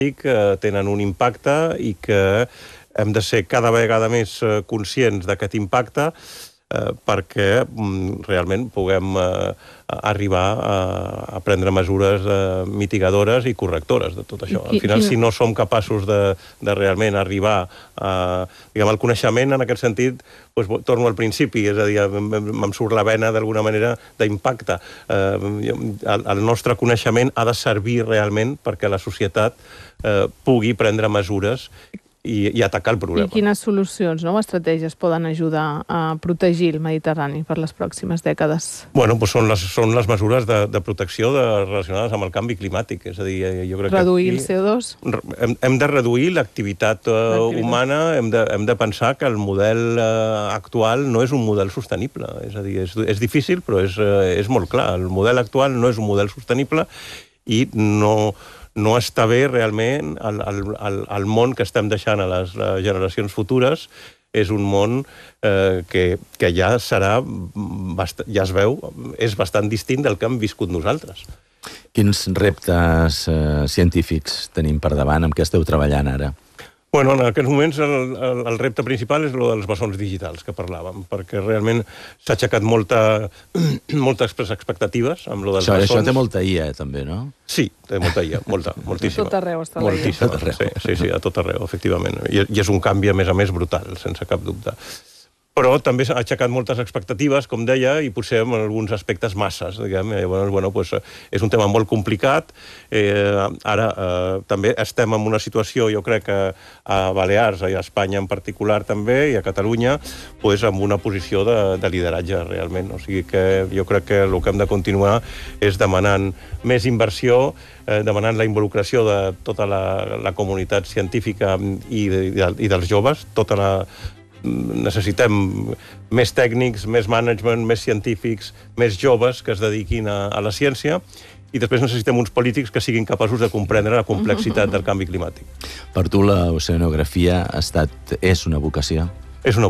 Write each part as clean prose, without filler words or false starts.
que tenen un impacte i que hem de ser cada vegada més conscients d'aquest impacte perquè realment puguem arribar a prendre mesures mitigadores i correctores de tot això. Al final, si no som capaços de realment arribar al coneixement, en aquest sentit, torno al principi, és a dir, em surt la vena d'alguna manera d'impacte. El nostre coneixement ha de servir realment perquè la societat pugui prendre mesures i atacar el problema. I quines solucions o estratègies poden ajudar a protegir el Mediterrani per les pròximes dècades? Bueno, són les mesures de protecció relacionades amb el canvi climàtic. És a dir, jo crec que reduir el CO2? Hem de reduir l'activitat humana, hem de pensar que el model actual no és un model sostenible. És a dir, és difícil, però és molt clar. El model actual no és un model sostenible i no està bé realment el món que estem deixant a les generacions futures. És un món que ja serà, ja es veu, és bastant distint del que hem viscut nosaltres. Quins reptes científics tenim per davant? Amb què esteu treballant ara? Bueno, en aquests moments el repte principal és el dels bessons digitals que parlàvem, perquè realment s'ha aixecat moltes expectatives amb el dels bessons. Això té molta IA, també, no? Sí, té molta IA, moltíssima. A tot arreu està la IA. Moltíssima, sí, a tot arreu, efectivament. I és un canvi, a més brutal, sense cap dubte. Però també s'ha aixecat moltes expectatives, com deia, i potser en alguns aspectes masses. És un tema molt complicat. Ara també estem en una situació, jo crec que a Balears i a Espanya en particular també, i a Catalunya, amb una posició de lideratge realment. O sigui que jo crec que el que hem de continuar és demanant més inversió, demanant la involucració de tota la comunitat científica i dels joves, necessitem més tècnics, més management, més científics, més joves que es dediquin a la ciència, i després necessitem uns polítics que siguin capaços de comprendre la complexitat del canvi climàtic. Per tu l'oceanografia és una vocació? És una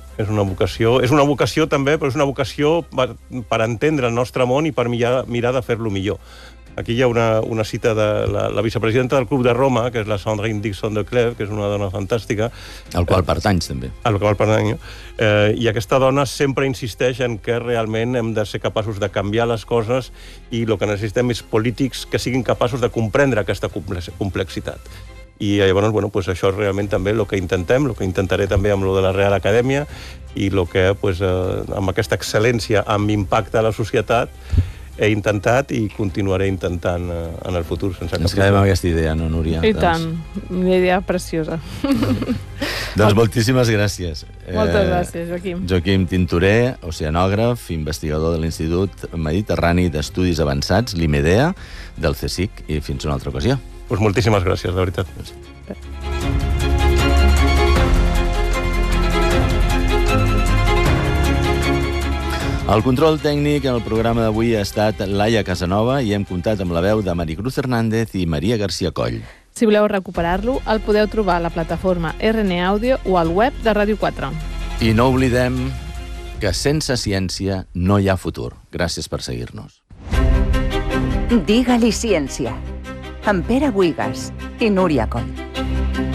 vocació també, però és una vocació per entendre el nostre món i per mirar de fer-lo millor. Aquí hi ha una cita de la vicepresidenta del Club de Roma, que és la Sandrine Dixon de Clève, que és una dona fantàstica. Al qual pertanys, també. Al qual pertanyo. I aquesta dona sempre insisteix en que realment hem de ser capaços de canviar les coses i el que necessitem és polítics que siguin capaços de comprendre aquesta complexitat. I llavors, això és realment també el que intentem, el que intentaré també amb el de la Real Acadèmia i el que, amb aquesta excel·lència, amb impacte a la societat, he intentat i continuaré intentant en el futur. Ens quedem amb aquesta idea, no, Núria? I tant, una idea preciosa. Doncs moltíssimes gràcies. Moltes gràcies, Joaquim. Joaquim Tintoré, oceanògraf, investigador de l'Institut Mediterrani d'Estudis Avançats, l'IMEDEA, del CSIC, i fins una altra ocasió. Moltíssimes gràcies, de veritat. El control tècnic en el programa d'avui ha estat Laia Casanova i hem comptat amb la veu de Maricruz Hernández i Maria García Coll. Si voleu recuperar-lo, el podeu trobar a la plataforma RN Àudio o al web de Ràdio 4. I no oblidem que sense ciència no hi ha futur. Gràcies per seguir-nos. Digue-li ciència, amb Pere Buigas i Núria Coll.